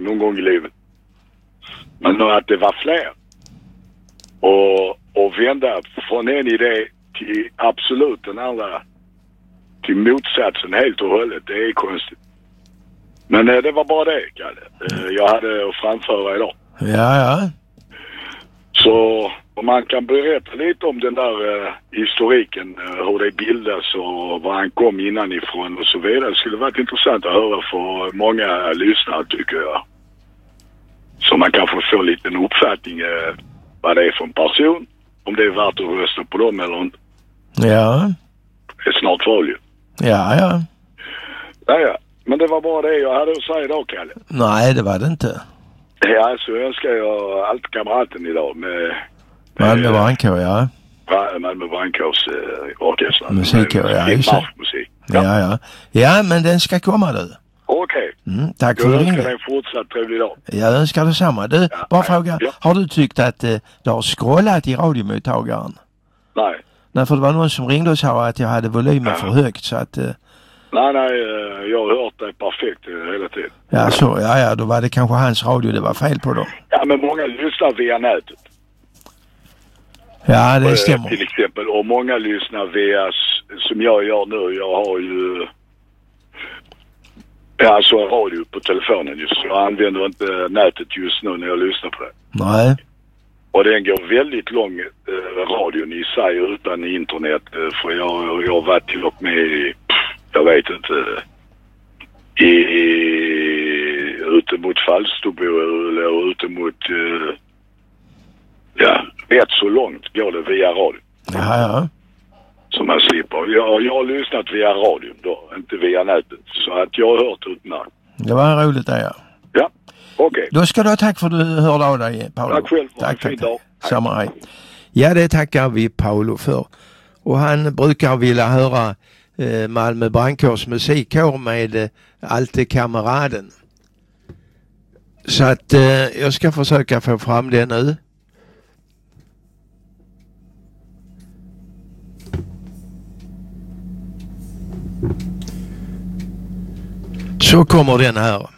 någon gång i livet. Men att det var fler. Och vända från en idé till absolut den andra, till motsatsen helt och hållet, det är konstigt. Men det var bara det, Kalle. Jag hade att framföra idag. Ja. Så om man kan berätta lite om den där historiken, hur det bildas och var han kom innanifrån och så vidare. Det skulle varit intressant att höra för många lyssnare, tycker jag. Så man kan få en liten uppfattning vad det är för en person. Om det är värt att rösta på dem eller inte. Ja. Det är snart val ju. Ja. Ja. Men det var bara det jag hade att säga idag, Kalle. Nej, det var det inte. Ja, så önskar jag allt kamraten idag med Malmö Brandkår, ja. Malmö Brandkårs orkester. Musikkår, ja. Marschmusik. Ja. Ja, men den ska komma du. Okej. Tack för att du ringde. Jag önskar dig en fortsatt trevlig dag. Jag önskar detsamma. Du, bara fråga. Ja. Har du tyckt att du har scrollat i radiomottagaren? Nej. Nej, för det var någon som ringde och sa att jag hade volymen för högt, så att... Nej, jag har hört dig perfekt hela tiden. Ja, så, ja, då var det kanske hans radio det var fel på då. Ja, men många lyssnar via nätet. Ja, det stämmer. Till exempel, och många lyssnar via, som jag gör nu, jag har ju alltså en radio på telefonen just, så jag använder inte nätet just nu när jag lyssnar på det. Nej. Och den går väldigt lång radion i sig utan internet, för jag har varit till och med i, jag vet inte, ute mot Falsterbo eller ute mot rätt så långt går det via radio. Ja. Så man slipper. Jag har lyssnat via radion då, inte via nätet, så att jag har hört utmärkt. Det var roligt det, ja. Ja, okej. Då ska du ha tack för att du hörde av dig, Paolo. Tack själv. Tack. Samma, hej. Ja, det tackar vi Paolo för. Och han brukar vilja höra Malmö Brandkårs musikkår med Alte kameraden. Så att jag ska försöka få fram det nu. Så kommer den här.